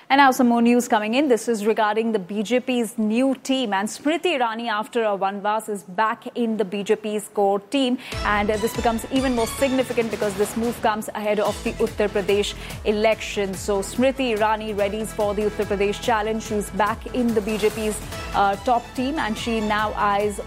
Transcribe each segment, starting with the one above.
And now some more news coming in. This is regarding the BJP's new team, and Smriti Irani, after a vanvas, is back in the BJP's core team, and this becomes even more significant because this move comes ahead of the Uttar Pradesh election. So Smriti Irani readies for the Uttar Pradesh challenge. She's back in the BJP's top team, and she now eyes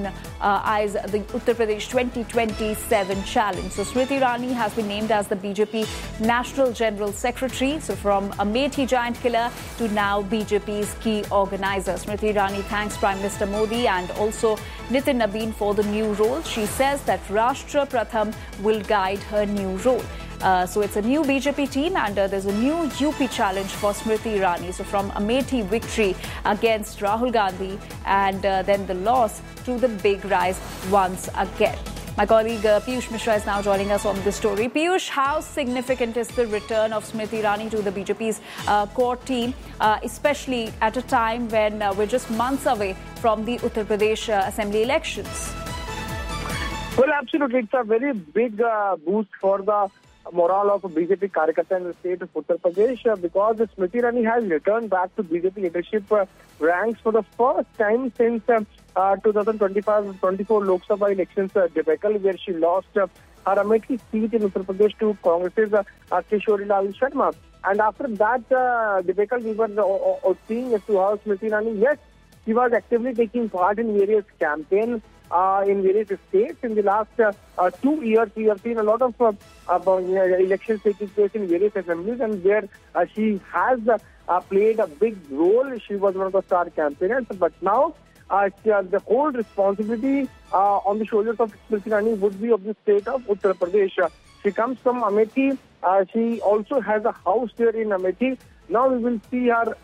the Uttar Pradesh 2027 challenge. So Smriti Irani has been named as the BJP National General Secretary. So from Amethi giant killer to now BJP's key organizer. Smriti Irani thanks Prime Minister Modi and also Nitin Nabin for the new role. She says that Rashtra Pratham will guide her new role. So it's a new BJP team, and there's a new UP challenge for Smriti Irani. So from Amethi victory against Rahul Gandhi, and then the loss to the big rise once again. My colleague Piyush Mishra is now joining us on this story. Piyush, how significant is the return of Smriti Irani to the BJP's core team, especially at a time when we're just months away from the Uttar Pradesh assembly elections? Well, absolutely. It's a very big boost for the morale of BJP Karyakarta in the state of Uttar Pradesh because Smriti Irani has returned back to BJP leadership ranks for the first time since 2025-24 Lok Sabha elections debacle, where she lost her Amethi seat in Uttar Pradesh to Congress's Kishore Lal Sharma. And after that debacle, we were seeing as to how Smriti Irani, yes, she was actively taking part in various campaigns in various states. In the last 2 years, we have seen a lot of elections taking place in various assemblies, and where she has played a big role. She was one of the star campaigners, but now the whole responsibility on the shoulders of Smriti Irani would be of the state of Uttar Pradesh. She comes from Amethi. She also has a house there in Amethi. Now we will see her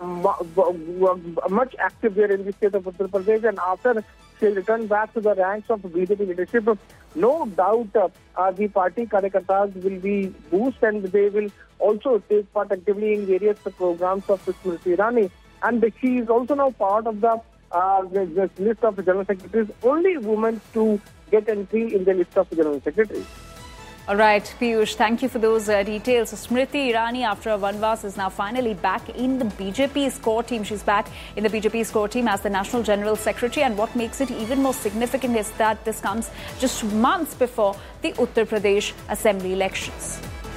much active there in the state of Uttar Pradesh, and after she'll return back to the ranks of BJP leadership, no doubt the party Karyakartas will be boosted, and they will also take part actively in various programs of Smriti Irani. And she is also now part of the list of general secretaries, only women to get entry in the list of general secretaries. All right, Piyush, thank you for those details. Smriti Irani, after a vanvas, is now finally back in the BJP's core team. She's back in the BJP's core team as the National General Secretary. And what makes it even more significant is that this comes just months before the Uttar Pradesh assembly elections.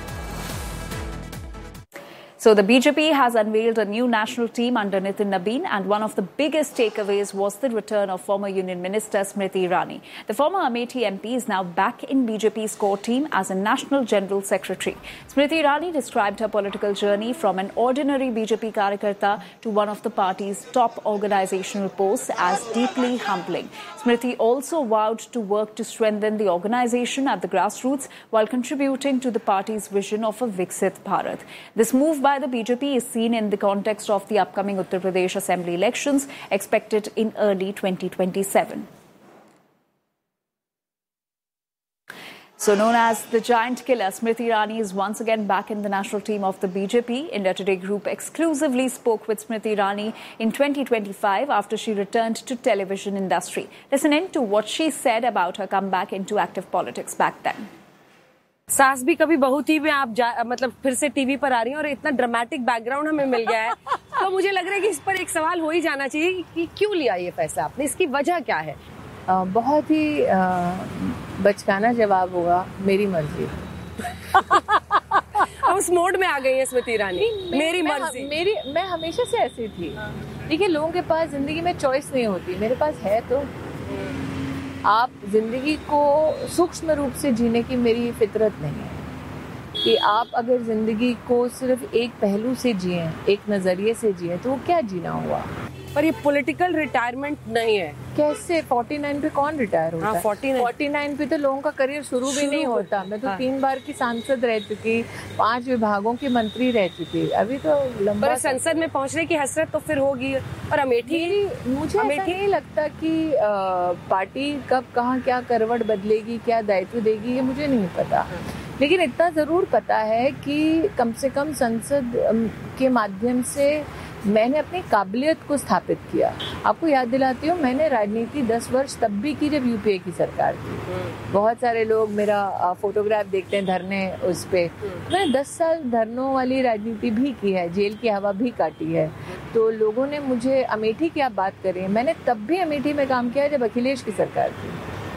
So the BJP has unveiled a new national team under Nitin Nabin, and one of the biggest takeaways was the return of former Union Minister Smriti Irani. The former Amethi MP is now back in BJP's core team as a National General Secretary. Smriti Irani described her political journey from an ordinary BJP Karyakarta to one of the party's top organizational posts as deeply humbling. Smriti also vowed to work to strengthen the organization at the grassroots while contributing to the party's vision of a Viksit Bharat. This move by the BJP is seen in the context of the upcoming Uttar Pradesh assembly elections expected in early 2027. So known as the giant killer, Smriti Irani is once again back in the national team of the BJP. India Today Group exclusively spoke with Smriti Irani in 2025 after she returned to television industry. Listen in to what she said about her comeback into active politics back then. सास भी कभी बहू थी में आप मतलब फिर से टीवी पर आ रही हैं और इतना ड्रामेटिक बैकग्राउंड हमें मिल गया है तो मुझे लग रहा है कि इस पर एक सवाल हो ही जाना चाहिए कि क्यों लिया ये फैसला आपने, इसकी वजह क्या है? बहुत ही बचकाना जवाब होगा, मेरी मर्जी। अब उस मोड में आ गई है स्मृति ईरानी, मेरी मर्जी। मैं हमेशा से ऐसी थी। देखिए, लोगों के पास जिंदगी में चॉइस नहीं होती, मेरे पास है। तो आप जिंदगी को सूक्ष्म रूप से जीने की मेरी फितरत नहीं है कि आप अगर जिंदगी को सिर्फ एक पहलू से जिए, एक नजरिए से जिए, तो वो क्या जीना हुआ। पर ये पॉलिटिकल रिटायरमेंट नहीं है। कैसे 49 पे कौन रिटायर होता है? 49 पे तो लोगों का करियर शुरू भी नहीं होता। मैं तो 3 बार की सांसद रह चुकी, 5 विभागों की मंत्री रह चुकी, अभी तो लंबा। पर संसद में पहुंचने की हसरत तो फिर होगी। और अमेठी, मुझे नहीं लगता कि पार्टी कब कहाँ क्या करवट बदलेगी, क्या दायित्व देगी, ये मुझे नहीं पता। लेकिन इतना ज़रूर पता है कि कम से कम संसद के माध्यम से मैंने अपनी काबिलियत को स्थापित किया। आपको याद दिलाती हूँ, मैंने राजनीति 10 वर्ष तब भी की जब यूपीए की सरकार थी। बहुत सारे लोग मेरा फोटोग्राफ देखते हैं धरने उस पे। मैंने 10 साल धरनों वाली राजनीति भी की है, जेल की हवा भी काटी है। तो लोगों ने मुझे, अमेठी की आप बात करें, मैंने तब भी अमेठी में काम किया जब अखिलेश की सरकार थी,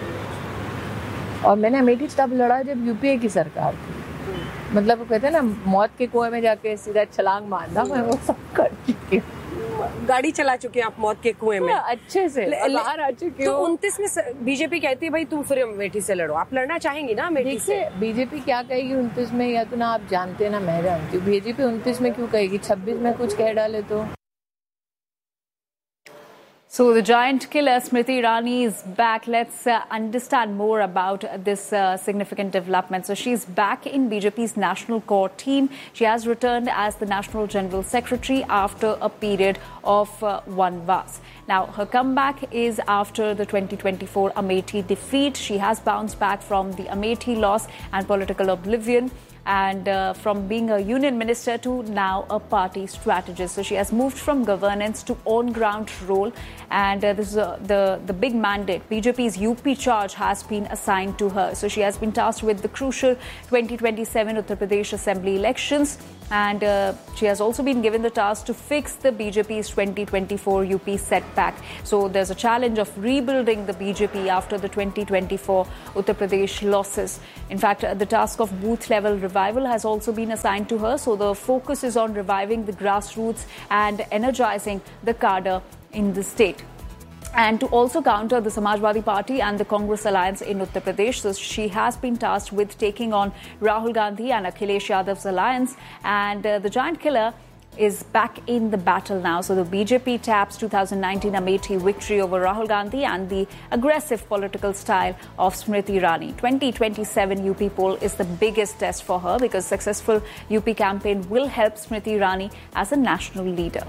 और मैंने अमेठी तब लड़ा जब यूपीए की सरकार थी। मतलब कहते हैं ना, मौत के कुएं में जाके सीधा छलांग मारना, मैं वो सब कर चुकी हूँ। गाड़ी चला चुके हैं आप मौत के कुएं में अच्छे से बाहर आ चुकी हूँ। तो 29 में बीजेपी कहती है भाई तुम फिर अमेठी से लड़ो, आप लड़ना चाहेंगी ना अमेठी से? बीजेपी क्या कहेगी 29 में, या तो ना आप जानते ना मैं जानती हूँ। बीजेपी 29 में क्यों कहेगी, 26 में कुछ कह डाले तो। So the giant killer Smriti Irani is back. Let's understand more about this significant development. So she's back in BJP's National Core team. She has returned as the National General Secretary after a period of Vanvas. Now her comeback is after the 2024 Amethi defeat. She has bounced back from the Amethi loss and political oblivion, and from being a union minister to now a party strategist. So she has moved from governance to on-ground role, and this is the big mandate. BJP's UP charge has been assigned to her. So she has been tasked with the crucial 2027 Uttar Pradesh Assembly elections, and she has also been given the task to fix the BJP's 2024 UP setback. So there's a challenge of rebuilding the BJP after the 2024 Uttar Pradesh losses. In fact, the task of booth level revival has also been assigned to her. So the focus is on reviving the grassroots and energizing the cadre in the state, and to also counter the Samajwadi Party and the Congress alliance in Uttar Pradesh. So she has been tasked with taking on Rahul Gandhi and Akhilesh Yadav's alliance, and the giant killer is back in the battle now. So the BJP taps 2019 Amethi victory over Rahul Gandhi and the aggressive political style of Smriti Irani. 2027 UP poll is the biggest test for her, because successful UP campaign will help Smriti Irani as a national leader.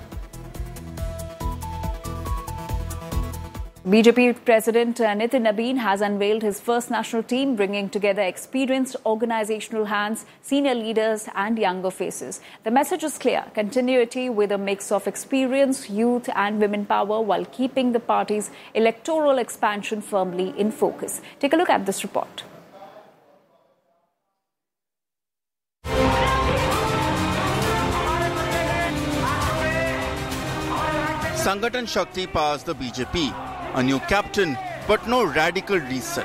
BJP President Nitin Nabin has unveiled his first national team, bringing together experienced organizational hands, senior leaders and younger faces. The message is clear: continuity with a mix of experience, youth and women power, while keeping the party's electoral expansion firmly in focus. Take a look at this report. Sangathan Shakti powers the BJP. A new captain, but no radical reset.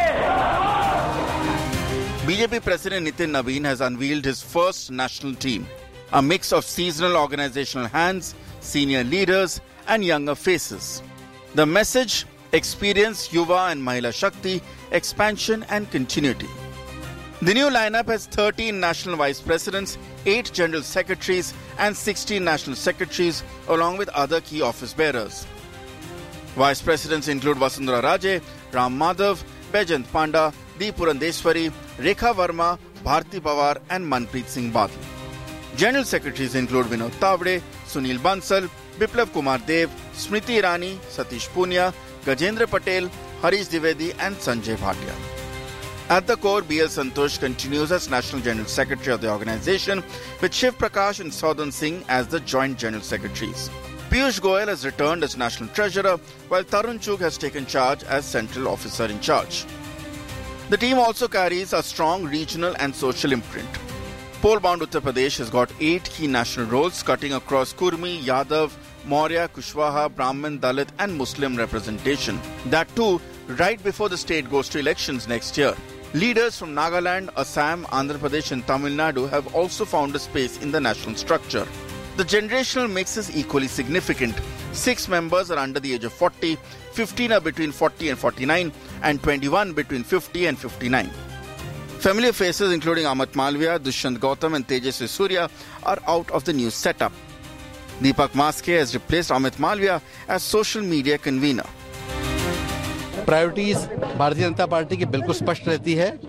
BJP President Nitin Nabin has unveiled his first national team, a mix of seasonal organizational hands, senior leaders and younger faces. The message: experience, Yuva and Mahila Shakti, expansion and continuity. The new lineup has 13 national vice presidents, 8 general secretaries and 16 national secretaries, along with other key office bearers. Vice presidents include Vasundhara Raje, Ram Madhav, Baijant Panda, D. Purandeswari, Rekha Verma, Bharti Pawar and Manpreet Singh Badal. General secretaries include Vinod Tavade, Sunil Bansal, Biplav Kumar Dev, Smriti Irani, Satish Punia, Gajendra Patel, Harish Dwivedi and Sanjay Bhatia. At the core, B.L. Santosh continues as National General Secretary of the organization, with Shiv Prakash and Saudhan Singh as the Joint General Secretaries. Piyush Goyal has returned as National Treasurer, while Tarun Chugh has taken charge as Central Officer in Charge. The team also carries a strong regional and social imprint. Poll-bound Uttar Pradesh has got 8 key national roles, cutting across Kurmi, Yadav, Maurya, Kushwaha, Brahmin, Dalit and Muslim representation. That too, right before the state goes to elections next year. Leaders from Nagaland, Assam, Andhra Pradesh and Tamil Nadu have also found a space in the national structure. The generational mix is equally significant. 6 members are under the age of 40, 15 are between 40 and 49, and 21 between 50 and 59. Familiar faces including Amit Malviya, Dushyant Gautam and Tejasvi Surya are out of the new setup. Deepak Maske has replaced Amit Malviya as social media convener. Priorities Bharatiya Janata party की बिल्कुल स्पष्ट रहती है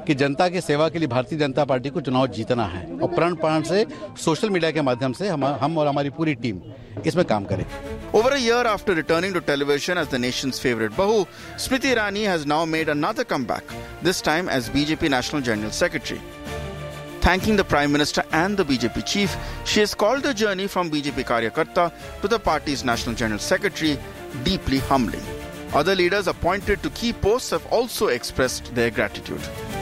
कि जनता की सेवा के लिए भारतीय जनता पार्टी को चुनाव जीतना है और प्राण से सोशल मीडिया के माध्यम से हम और हमारी पूरी टीम इसमें काम करें। Over a year after returning to television as the nation's favorite Bahu, Smriti Irani has now made another comeback, this time as BJP National General Secretary. Thanking the Prime Minister and the BJP chief, she has called her journey from BJP Karyakarta to the party's National General Secretary deeply humbling. Other leaders appointed to key posts have also expressed their gratitude.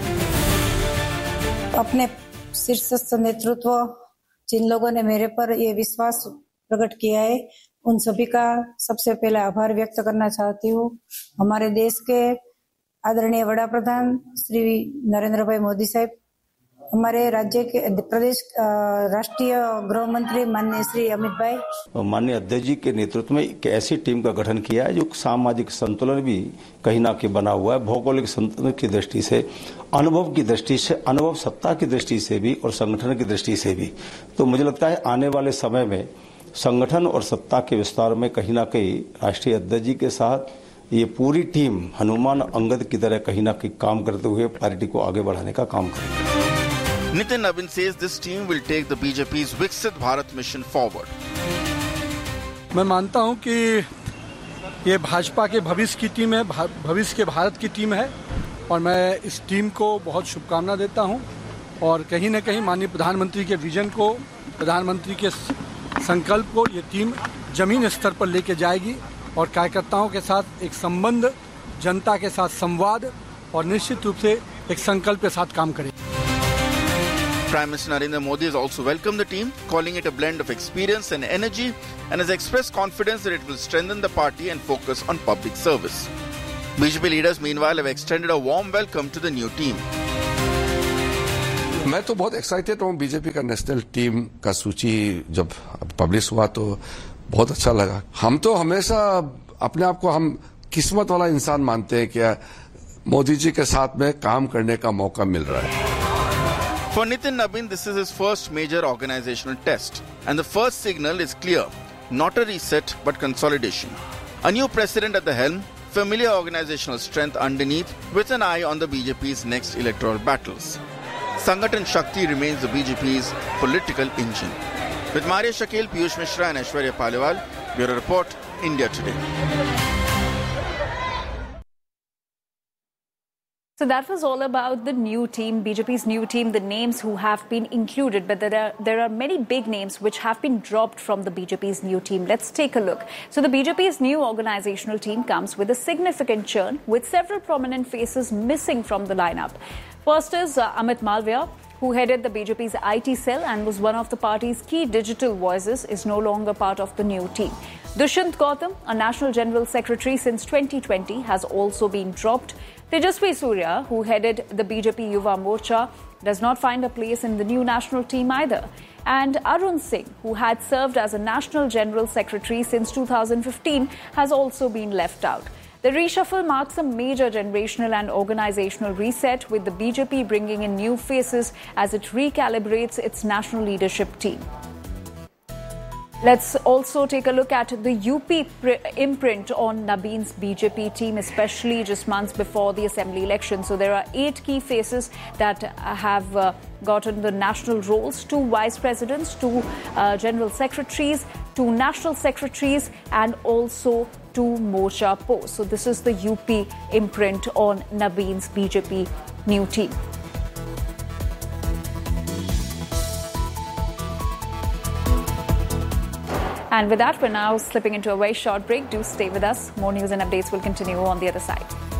अपने शीर्षस्थ नेतृत्व जिन लोगों ने मेरे पर ये विश्वास प्रकट किया है, उन सभी का सबसे पहले आभार व्यक्त करना चाहती हूँ। हमारे देश के आदरणीय वड़ा प्रधान श्री नरेंद्र भाई मोदी साहब, हमारे राज्य के प्रदेश राष्ट्रीय गृह मंत्री माननीय श्री अमित भाई, माननीय अध्यक्ष जी के नेतृत्व में एक ऐसी टीम का गठन किया है जो सामाजिक संतुलन भी कहीं ना कहीं बना हुआ है, भौगोलिक संतुलन की दृष्टि से, अनुभव की दृष्टि से, अनुभव सत्ता की दृष्टि से भी और संगठन की दृष्टि से भी। तो मुझे लगता है आने वाले समय में संगठन और सत्ता के विस्तार में कहीं ना कहीं राष्ट्रीय अध्यक्ष जी के साथ ये पूरी टीम हनुमान अंगद की तरह कहीं ना कहीं काम करते हुए पार्टी को आगे बढ़ाने का काम करेगी। Nitin Nabin says this team will take the BJP's Viksit Bharat mission forward. मैं मानता हूं कि ये भाजपा के भविष्य की टीम है, भविष्य के भारत की टीम है और मैं इस टीम को बहुत शुभकामना देता हूं और कहीं न कहीं माननीय प्रधानमंत्री के विजन को, प्रधानमंत्री के संकल्प को ये टीम जमीन स्तर पर लेके जाएगी और कार्यकर्ताओं के साथ एक संबंध, जनता के साथ संवाद और निश्चित रूप से एक संकल्प के साथ काम करेगी। Prime Minister Narendra Modi has also welcomed the team, calling it a blend of experience and energy, and has expressed confidence that it will strengthen the party and focus on public service. BJP leaders, meanwhile, have extended a warm welcome to the new team. मैं तो बहुत excited हूँ। BJP का national team का सूची जब publish हुआ तो बहुत अच्छा लगा। हम तो हमेशा अपने आप को हम किस्मत वाला इंसान मानते हैं कि मोदी जी के साथ में काम करने का मौका मिल रहा है। For Nitin Nabin, this is his first major organizational test, and the first signal is clear: not a reset, but consolidation. A new president at the helm, familiar organizational strength underneath, with an eye on the BJP's next electoral battles. Sangathan Shakti remains the BJP's political engine. With Maria Shakil, Piyush Mishra and Aishwarya Paliwal, Bureau Report, India Today. So that was all about the new team, BJP's new team, the names who have been included. But there are many big names which have been dropped from the BJP's new team. Let's take a look. So the BJP's new organizational team comes with a significant churn, with several prominent faces missing from the lineup. First is Amit Malviya, who headed the BJP's IT cell and was one of the party's key digital voices, is no longer part of the new team. Dushyant Gautam, a national general secretary since 2020, has also been dropped. Tejasvi Surya, who headed the BJP Yuva Morcha, does not find a place in the new national team either. And Arun Singh, who had served as a national general secretary since 2015, has also been left out. The reshuffle marks a major generational and organizational reset, with the BJP bringing in new faces as it recalibrates its national leadership team. Let's also take a look at the UP imprint on Nabin's BJP team, especially just months before the assembly election. So there are 8 key faces that have gotten the national roles: 2 vice presidents, 2 general secretaries, 2 national secretaries, and also 2 Morcha posts. So this is the UP imprint on Nabin's BJP new team. And with that, we're now slipping into a very short break. Do stay with us. More news and updates will continue on the other side.